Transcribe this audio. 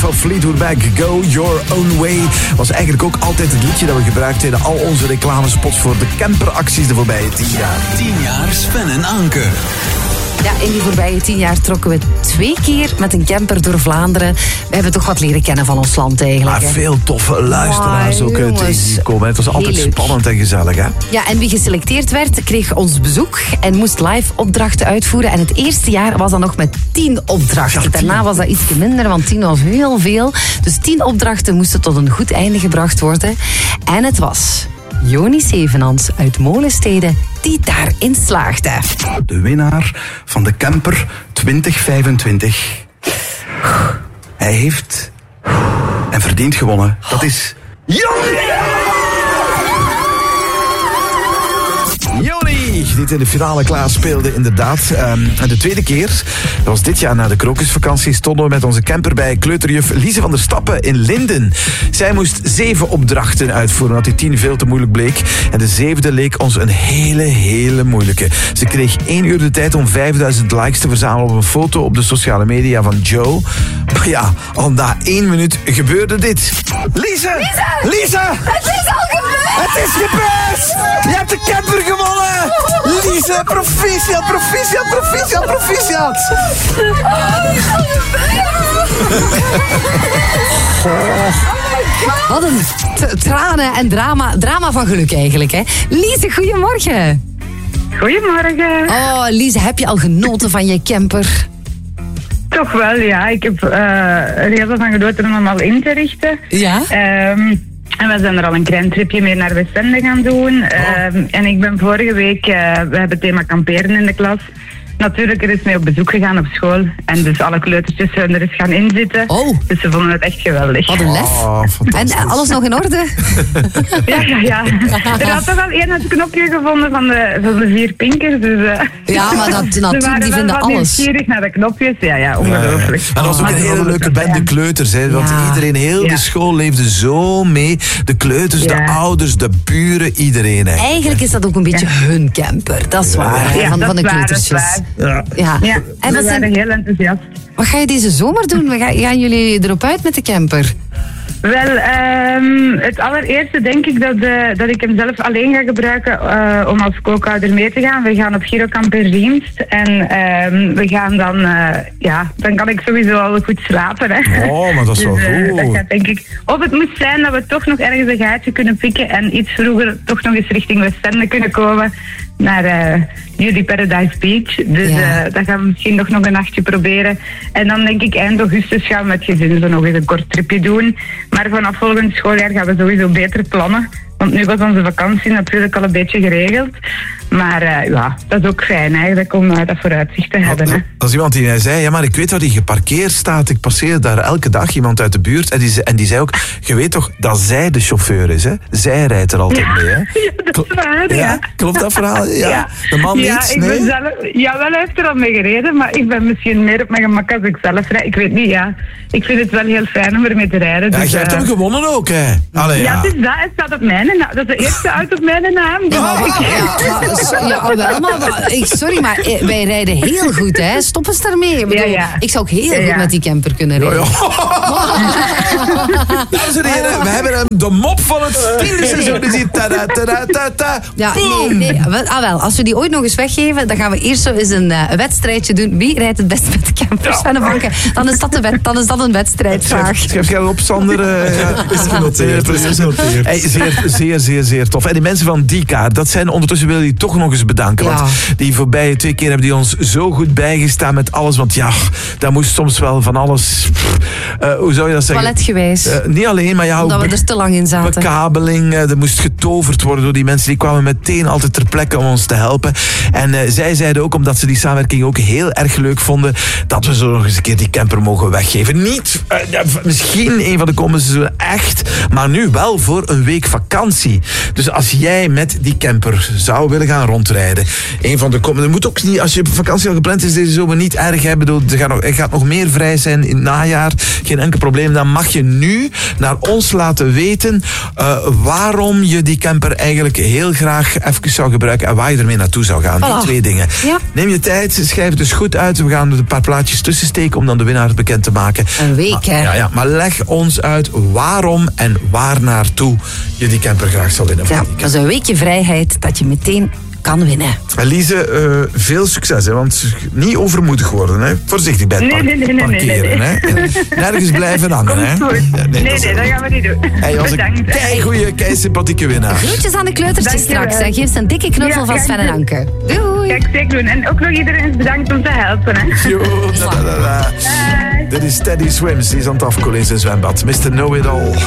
van Fleetwood Mac. Go Your Own Way was eigenlijk ook altijd het liedje dat we gebruikten in al onze reclamespots voor de camperacties de voorbije 10 jaar. 10 jaar Sven en Anke. Ja, in die voorbije 10 jaar trokken we 2 keer met een camper door Vlaanderen. We hebben toch wat leren kennen van ons land eigenlijk. Maar veel toffe luisteraars ook tegengekomen. Het was altijd spannend en gezellig, hè? Ja, en wie geselecteerd werd, kreeg ons bezoek en moest live opdrachten uitvoeren. En het eerste jaar was dat nog met 10 opdrachten. Ja, 10. Daarna was dat ietsje minder, want 10 was heel veel. Dus 10 opdrachten moesten tot een goed einde gebracht worden. En het was Joni Sevenans uit Molenstede die daarin slaagde. De winnaar van de camper 2025. Hij heeft en verdient gewonnen. Dat is Joni! Joni, die in de finale klaar speelde inderdaad. En de tweede keer, dat was dit jaar na de krokusvakantie, stonden we met onze camper bij kleuterjuf Lise van der Stappen in Linden. Zij moest 7 opdrachten uitvoeren, omdat die 10 veel te moeilijk bleek. En de 7e leek ons een hele moeilijke. Ze kreeg 1 uur de tijd om 5000 likes te verzamelen op een foto op de sociale media van Joe. Maar ja, al na 1 minuut gebeurde dit. Lise! Het is al gebeurd! Het is gebeurd! Je hebt de camper gewonnen! Lise, proficiat! Wat een tranen en drama van geluk eigenlijk, hè. Lise, goedemorgen. Goedemorgen. Oh, Lise, heb je al genoten van je camper? Toch wel, ja. Ik heb er heel veel van genoten om hem al in te richten. Ja? En we zijn er al een klein tripje mee naar Westende gaan doen. En ik ben vorige week, we hebben thema kamperen in de klas. Natuurlijk, er is mee op bezoek gegaan op school. En dus alle kleutertjes zijn er eens gaan inzitten. Oh. Dus ze vonden het echt geweldig. Wat een lef. En alles nog in orde? Ja. Er had toch al één het knopje gevonden van de 4 pinkers. Dus, ja, maar natuurlijk, die vinden alles. Nieuwsgierig naar de knopjes. Ja, ongelooflijk. En dat was ook een hele leuke bende kleuters, hè, want iedereen, heel de school leefde zo mee. De kleuters, de ouders, de buren, iedereen. Eigenlijk is dat ook een beetje hun camper, dat is waar. Ja, van de kleutersjes. Ja. En we waren heel enthousiast. Wat ga je deze zomer doen? Gaan jullie erop uit met de camper? Wel, het allereerste denk ik dat ik hem zelf alleen ga gebruiken om als kookhouder mee te gaan. We gaan op Girokamp in Riemst en we gaan dan, dan kan ik sowieso al goed slapen. Hè. Oh, maar dat is wel goed. Dat gaat, denk ik. Of het moet zijn dat we toch nog ergens een gaatje kunnen pikken en iets vroeger toch nog eens richting Westende kunnen komen naar Beauty Paradise Beach. Dus dat gaan we misschien nog een nachtje proberen. En dan denk ik eind augustus gaan we met gezin zo nog eens een kort tripje doen. Maar vanaf volgend schooljaar gaan we sowieso beter plannen. Want nu was onze vakantie natuurlijk al een beetje geregeld. Maar dat is ook fijn eigenlijk om dat vooruitzicht te hebben. Hè. Dat is iemand die zei, ja, maar ik weet waar die geparkeerd staat. Ik passeer daar elke dag iemand uit de buurt. En die zei ook, je weet toch dat zij de chauffeur is, hè? Zij rijdt er altijd mee, hè? Ja, dat is waar, ja. Klopt dat verhaal? Ja. De man niet? Ik ben zelf, wel, hij heeft er al mee gereden, maar ik ben misschien meer op mijn gemak als ik zelf rijd. Ik weet niet, ik vind het wel heel fijn om ermee te rijden. Ja, dus, jij hebt hem gewonnen ook, hè? Allee, het is dat. Het staat op mijn naam. Dat is de eerste auto op mijn naam. Sorry, maar wij rijden heel goed, hè? Stop eens daarmee. Ik zou ook heel goed met die camper kunnen rijden. Dames en heren, we hebben hem de mop van het 10e seizoen. Die ziet nee. Wel, als we die ooit nog eens weggeven, dan gaan we eerst zo eens een wedstrijdje doen. Wie rijdt het best met de campers van de banken? Dan is dat een wedstrijdvraag. Schrijf jij op, Sander? Is genoteerd. Zeer tof. En die mensen van Dika, dat zijn ondertussen, willen die toch nog eens bedanken. Want die voorbije 2 keer hebben die ons zo goed bijgestaan met alles. Want daar moest soms wel van alles... hoe zou je dat zeggen? Toiletgewijs. Niet alleen, maar omdat we er te lang in zaten. Bekabeling, er moest getoverd worden door die mensen. Die kwamen meteen altijd ter plekke om ons te helpen. En zij zeiden ook, omdat ze die samenwerking ook heel erg leuk vonden, dat we zo nog eens een keer die camper mogen weggeven. Niet, misschien een van de komende seizoenen echt, maar nu wel voor een week vakantie. Dus als jij met die camper zou willen gaan rondrijden, een van de komende, moet ook niet, als je vakantie al gepland is deze zomer, niet erg hebben. Er gaat nog meer vrij zijn in het najaar. Geen enkel probleem. Dan mag je nu naar ons laten weten waarom je die camper eigenlijk heel graag even zou gebruiken en waar je ermee naartoe zou gaan. Die 2 dingen. Ja. Neem je tijd, schrijf het dus goed uit. We gaan er een paar plaatjes tussen steken om dan de winnaar bekend te maken. Een week, hè? Ja, maar leg ons uit waarom en waar naartoe je die camper graag zou winnen. Ja, dat is een weekje vrijheid dat je meteen kan winnen. Lise, veel succes, hè, want niet overmoedig worden. Hè. Voorzichtig bij het parkeren. Nee. Hè. Nergens blijven hangen. Hè. Nee, dat gaan we niet doen. Hij was een keisympathieke winnaar. Groetjes aan de kleutertjes straks. En geef ze een dikke knuffel van Sven en Anke. Doei. Ga ik zeker doen. En ook nog iedereen is bedankt om te helpen. Hè. Dit is Teddy Swims, die is aan het afkoelen in zijn zwembad. Mr. Know It All.